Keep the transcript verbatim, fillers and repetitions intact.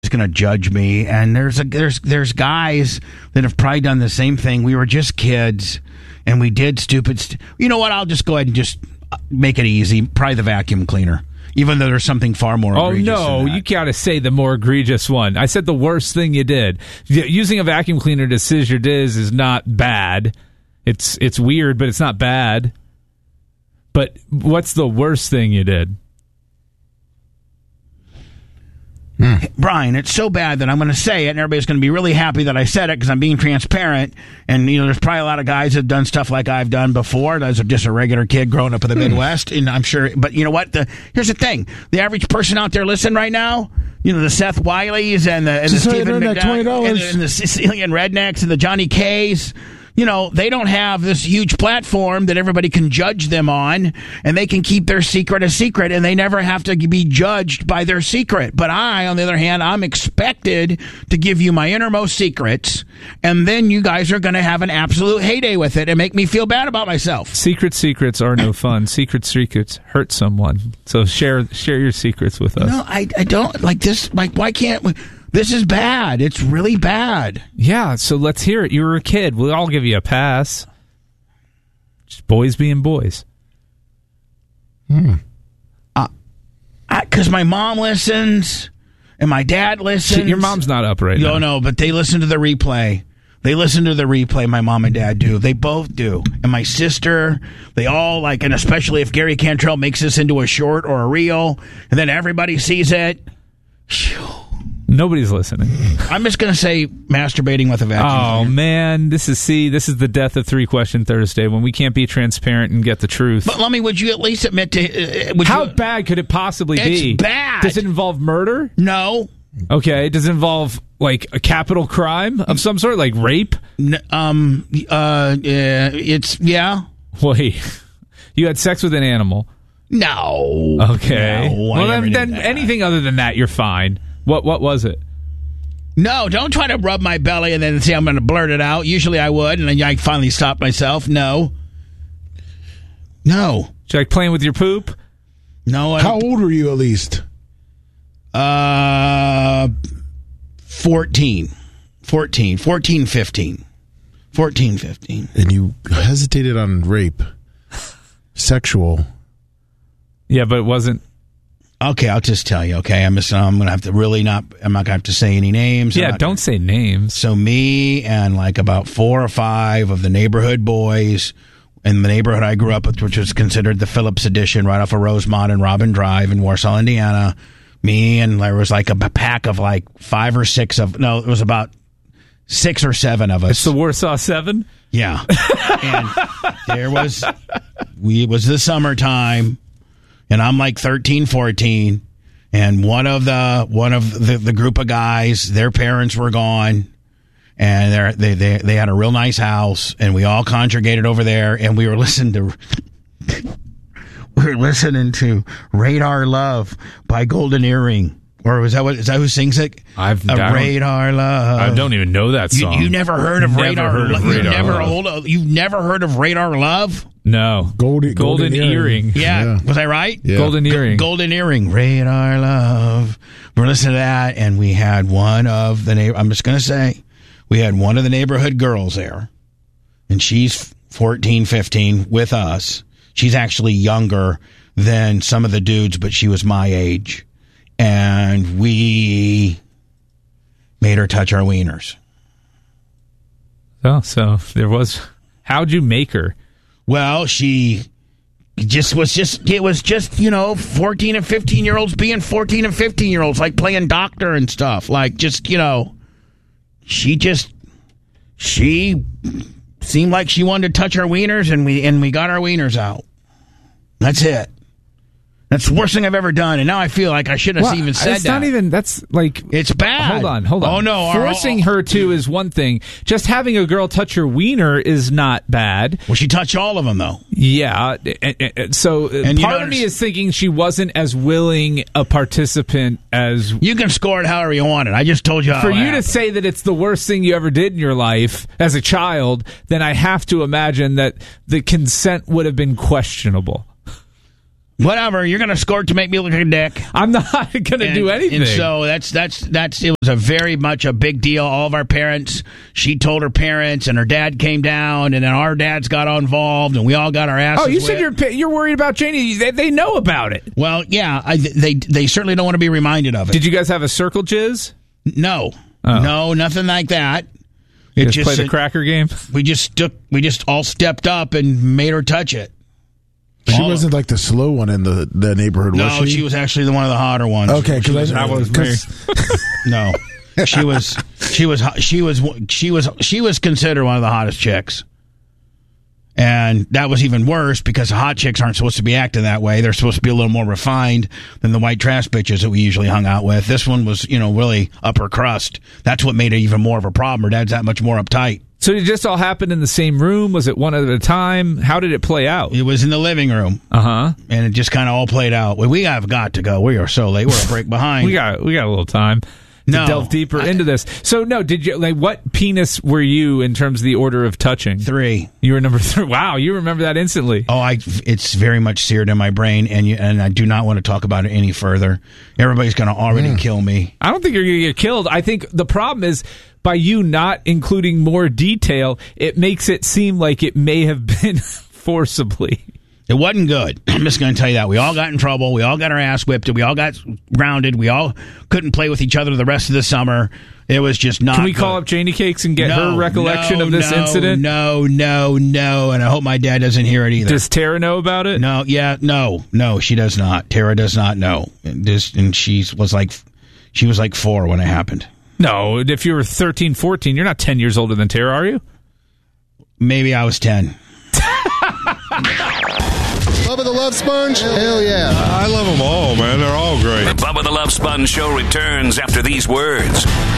It's going to judge me. And there's a, there's there's guys that have probably done the same thing. We were just kids, and we did stupid. St- you know what? I'll just go ahead and just make it easy. Probably the vacuum cleaner, even though there's something far more Oh, egregious no, than that. you got to say the more egregious one. I said the worst thing you did. Using a vacuum cleaner to sizz your diz is not bad. It's it's weird, but it's not bad. But what's the worst thing you did? Mm. Brian, it's so bad that I'm going to say it, and everybody's going to be really happy that I said it because I'm being transparent. And, you know, there's probably a lot of guys that have done stuff like I've done before as just a regular kid growing up in the mm. Midwest. And I'm sure, but you know what? The, here's the thing. The average person out there listening right now, you know, the Seth Wileys and the, and the Stephen McDowell and, and the Sicilian Rednecks and the Johnny Kays, you know, they don't have this huge platform that everybody can judge them on, and they can keep their secret a secret, and they never have to be judged by their secret. But I, on the other hand, I'm expected to give you my innermost secrets, and then you guys are going to have an absolute heyday with it and make me feel bad about myself. Secret secrets are no fun. Secret secrets hurt someone. So share share your secrets with us. No, I, I don't like this. Like, why can't we? This is bad. It's really bad. Yeah, so let's hear it. You were a kid. We'll all give you a pass. Just boys being boys. Hmm. Uh, because my mom listens and my dad listens. Your mom's not up right no, now. No, no, but they listen to the replay. They listen to the replay, my mom and dad do. They both do. And my sister, they all like, and especially if Gary Cantrell makes this into a short or a reel, and then everybody sees it. Phew. Nobody's listening. I'm just going to say masturbating with a vacuum Oh, cleaner. man. This is, see, this is the death of Three Question Thursday when we can't be transparent and get the truth. But, Lummy, would you at least admit to... Uh, would How you, bad could it possibly it's be? It's bad. Does it involve murder? No. Okay. Does it involve, like, a capital crime of some sort, like rape? N- um. Uh. Yeah. It's... Yeah. Wait. You had sex with an animal? No. Okay. No, well, then, then anything other than that, you're fine. What What was it? No, don't try to rub my belly and then say I'm going to blurt it out. Usually I would, and then I finally stopped myself. No. No. Did you like playing with your poop? No. I How old were you at least? Uh, fourteen. fourteen. fourteen, fifteen. fourteen, fifteen. And you hesitated on rape. Sexual. Yeah, but it wasn't. Okay, I'll just tell you, okay? I'm just, I'm going to have to really not, I'm not going to have to say any names. Yeah, don't gonna, say names. So me and like about four or five of the neighborhood boys in the neighborhood I grew up with, which was considered the Phillips edition, right off of Rosemont and Robin Drive in Warsaw, Indiana. Me and there was like a pack of like five or six of, no, it was about six or seven of us. It's the Warsaw Seven? Yeah. And there was, we, it was the summertime. And I'm like thirteen, fourteen, and one of the one of the, the group of guys, their parents were gone, and they they they had a real nice house, and we all congregated over there, and we were listening to we were listening to "Radar Love" by Golden Earring. Or was that what is that who sings it? I've a Radar Love. I don't even know that song. You, you never heard of never Radar? Heard of Lo- Radar you never Love. hold of, You've never heard of Radar Love? No. Golden, golden, golden earring. earring. Yeah. yeah. Was I right? Yeah. Golden earring. G- golden earring. Radar Love. We're listening to that, and we had one of the neighbor. I'm just going to say, we had one of the neighborhood girls there, and she's fourteen, fifteen with us. She's actually younger than some of the dudes, but she was my age. And we made her touch our wieners. Oh, so there was. How'd you make her? Well, she just was just, it was just, you know, fourteen and fifteen year olds being fourteen and fifteen year olds, like playing doctor and stuff. Like, just, you know, she just, she seemed like she wanted to touch our wieners, and we, and we got our wieners out. That's it. That's the worst thing I've ever done, and now I feel like I shouldn't have Well, even said it's that. not even, that's like... It's bad. Hold on, hold on. Oh, no. Forcing our, her to is one thing. Just having a girl touch your wiener is not bad. Well, she touched all of them, though. Yeah. So And part you know, of me is thinking she wasn't as willing a participant as... You can score it however you want it. I just told you how For it you to happened. say that it's the worst thing you ever did in your life as a child, then I have to imagine that the consent would have been questionable. Whatever, you're going to score to make me look like a dick. I'm not going to do anything. And so that's that's that's it was a very much a big deal. All of our parents, she told her parents, and her dad came down, and then our dads got involved, and we all got our asses. Oh, you whipped. said you're you're worried about Janie. They, they know about it. Well, yeah, I, they they certainly don't want to be reminded of it. Did you guys have a circle jizz? No, Oh. no, nothing like that. You It just, just play the cracker game. we just took we just all stepped up and made her touch it. She All- wasn't like the slow one in the, the neighborhood, No, was she? she was actually the one of the hotter ones. Okay, because That was No, she was she was she was she was she was considered one of the hottest chicks, and that was even worse because hot chicks aren't supposed to be acting that way. They're supposed to be a little more refined than the white trash bitches that we usually hung out with. This one was, you know, really upper crust. That's what made it even more of a problem. Her dad's that much more uptight. So did it just all happen in the same room? Was it one at a time? How did it play out? It was in the living room, Uh huh. and it just kind of all played out. Well, we have got to go. We are so late. We're a break behind. We got we got a little time to No. delve deeper I- into this. So no, did you like what penis were you in terms of the order of touching? Three. You were number three. Wow, you remember that instantly. Oh, I it's very much seared in my brain, and you, and I do not want to talk about it any further. Everybody's going to already kill me. I don't think you're going to get killed. I think the problem is by you not including more detail, it makes it seem like it may have been forcibly. It wasn't good. I'm just going to tell you that. We all got in trouble. We all got our ass whipped. We all got grounded. We all couldn't play with each other the rest of the summer. It was just not Can we good. call up Janie Cakes and get No, her recollection no, of this no, incident? No, no, no. And I hope my dad doesn't hear it either. Does Tara know about it? no, yeah, no, no, she does not. Tara does not know. And, this, and she was like, she was like four when it happened. No, if you were thirteen, fourteen, you're not ten years older than Tara, are you? Maybe I was ten. Bubba the Love Sponge? Hell yeah. I love them all, man. They're all great. The Bubba the Love Sponge Show returns after these words.